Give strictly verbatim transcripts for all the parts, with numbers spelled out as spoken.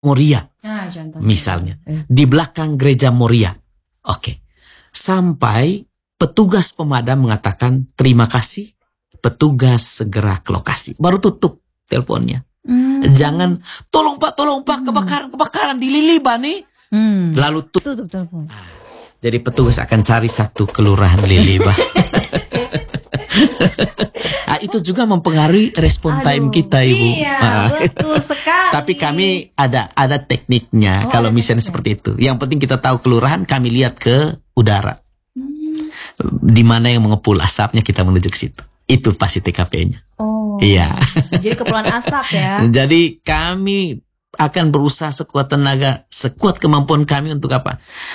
Moria. Ah, contohnya. Misalnya. Eh. Di belakang gereja Moria. Oke. Sampai petugas pemadam mengatakan terima kasih. Petugas segera ke lokasi. Baru tutup teleponnya. Hmm. Jangan, tolong Pak, tolong Pak, kebakaran, kebakaran di Liliba nih. Hmm. Lalu tutup. Tutup telepon. Jadi petugas akan cari satu kelurahan Liliba. Nah, itu juga mempengaruhi respon Aduh, time kita, Ibu. Iya, Ah. betul sekali. Tapi kami ada ada tekniknya. Oh, kalau ada misalnya tekniknya. seperti itu. Yang penting kita tahu kelurahan, kami lihat ke udara. Hmm. Di mana yang mengepul asapnya, kita menuju ke situ. Itu pasti T K P-nya. Oh. Iya. Jadi kepulan asap ya. Jadi kami akan berusaha sekuat tenaga, sekuat kemampuan kami untuk apa?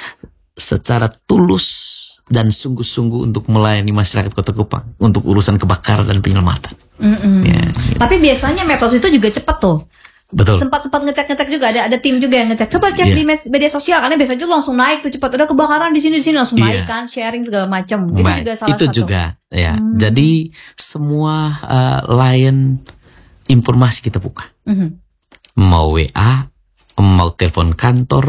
Secara tulus dan sungguh-sungguh untuk melayani masyarakat Kota Kupang untuk urusan kebakaran dan penyelamatan. Mm-mm. Ya, Tapi biasanya medsos itu juga cepat tuh. betul. Sempat-sempat ngecek-ngecek juga, ada ada tim juga yang ngecek. Coba cek Iya. di med- media sosial karena biasanya itu langsung naik tuh cepat. Udah kebakaran di sini di sini langsung Iya. naik kan, sharing segala macam. Itu Baik, juga salah itu satu. juga ya. Hmm. Jadi semua uh, layan informasi kita buka. Mhm. Mau W A, mau telepon kantor,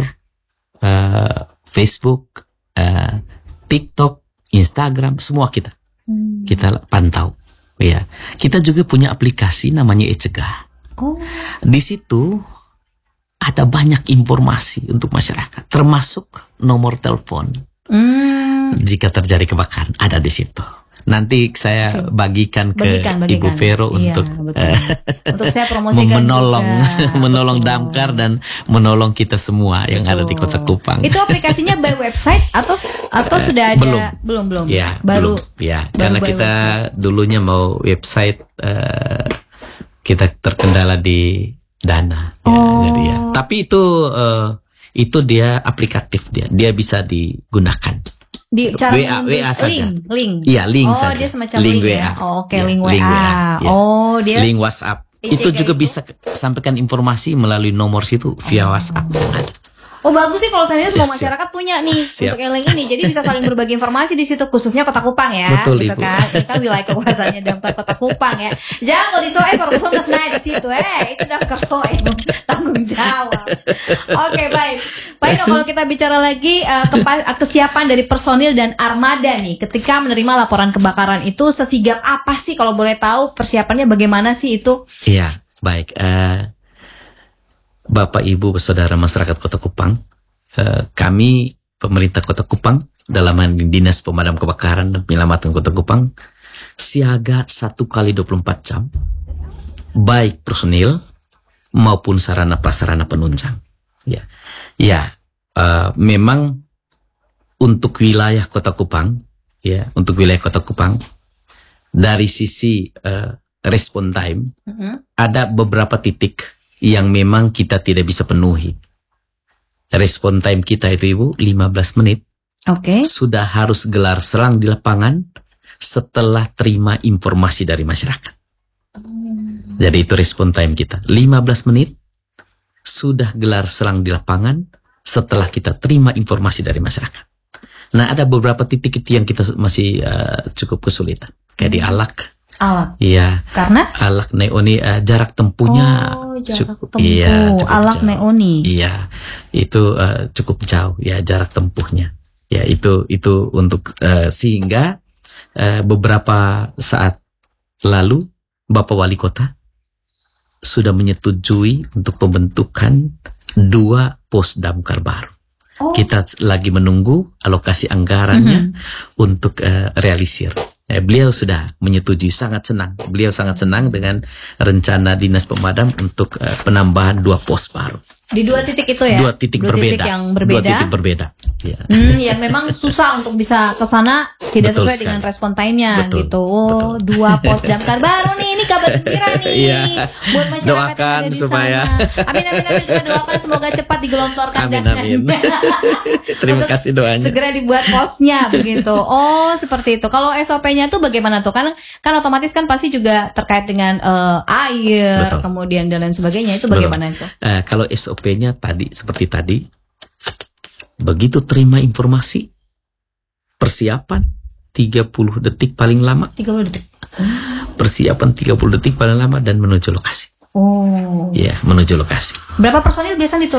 uh, Facebook, uh, TikTok, Instagram, semua kita Hmm. kita pantau. Ya, kita juga punya aplikasi namanya E-Cegah. Oh. Di situ ada banyak informasi untuk masyarakat, termasuk nomor telepon. Hmm. Jika terjadi kebakaran, ada di situ. Nanti saya Oke. bagikan ke Bagikan, bagikan. Ibu Vero Iya, untuk betul. eh, Untuk saya promosikan menolong, juga. menolong Betul. damkar dan menolong kita semua yang ada di Kota Kupang. Itu aplikasinya by website atau atau sudah ada? belum. belum belum. Ya, Baru. belum. Ya, baru karena by kita dulunya mau website, eh, kita terkendala di dana. Ya, Oh. jadi ya. Tapi itu eh, itu dia aplikatif dia, dia bisa digunakan. Di cara W A, mengunduh- W A saja. link, link. Iya, link oh, saja. dia semacam Link link, W A. ya. Oh, oke, Ya, link W A. link W A, ya. Oh, dia Link WhatsApp. E C G Itu juga itu? bisa sampaikan informasi melalui nomor situ via WhatsApp yang ada. Oh, bagus sih kalau saya semua Siap. masyarakat punya nih Siap. untuk yang link ini. Jadi bisa saling berbagi informasi di situ, khususnya Kota Kupang ya. Betul, gitu Ibu. kan. Ini kan wilayah kekuasaannya Damkar Kota Kupang ya. Jangan kalau di Soe baru nggak naik di situ. Eh, itu Damkar Soe tanggung jawab. Oke, baik. Pak Ino, kalau kita bicara lagi eh, kepa- kesiapan dari personil dan armada nih ketika menerima laporan kebakaran itu sesigap apa sih kalau boleh tahu persiapannya bagaimana sih itu? Iya, baik. Eh, Bapak, Ibu, saudara masyarakat Kota Kupang, eh, kami pemerintah Kota Kupang dalam hal ini Dinas Pemadam Kebakaran dan Penyelamatan Kota Kupang siaga satu kali dua puluh empat jam, baik personil maupun sarana prasarana penunjang. Ya, ya, eh, memang untuk wilayah Kota Kupang, ya, untuk wilayah Kota Kupang dari sisi eh, respon time Mhm. ada beberapa titik yang memang kita tidak bisa penuhi. Respon time kita itu, Ibu, lima belas menit. Oke. Sudah harus gelar serang di lapangan setelah terima informasi dari masyarakat. Jadi itu respon time kita. lima belas menit sudah gelar serang di lapangan setelah kita terima informasi dari masyarakat. Nah, ada beberapa titik itu yang kita masih uh, cukup kesulitan. Kayak di Alak. Alat. Iya. Karena Alak Neoni, uh, jarak tempuhnya Oh, jarak cukup, tempuh. iya, cukup Alak jauh. Neoni. Iya, itu uh, cukup jauh ya jarak tempuhnya. Ya itu itu untuk uh, sehingga uh, beberapa saat lalu Bapak Wali Kota sudah menyetujui untuk pembentukan dua pos damkar baru. Oh. Kita lagi menunggu alokasi anggarannya untuk uh, realisir. Eh, beliau sudah menyetujui, sangat senang. Beliau sangat senang dengan rencana Dinas Pemadam untuk uh, penambahan dua pos baru. Di dua titik itu ya? Dua titik Dua berbeda. titik yang Dua berbeda. titik berbeda. Ya. Hmm, yang memang susah untuk bisa ke sana tidak Betul sesuai sekali. dengan respon time-nya Betul, gitu. Oh, dua pos damkar baru nih. Ini kabar gembira nih Iya. buat masyarakat Doakan yang ada di supaya- sana. Amin amin amin, kita doakan semoga cepat digelontorkan Amin, dananya. amin. Terima Untuk kasih doanya. Segera dibuat posnya begitu. Oh, seperti itu. Kalau S O P-nya tuh bagaimana tuh? Kan kan otomatis kan pasti juga terkait dengan eh, air, Betul. kemudian dan lain sebagainya. Itu Betul. bagaimana itu? Eh, kalau S O P-nya tadi seperti tadi, begitu terima informasi, persiapan tiga puluh detik paling lama, tiga puluh detik. persiapan tiga puluh detik paling lama dan menuju lokasi. Oh. ya menuju lokasi. Berapa personil biasanya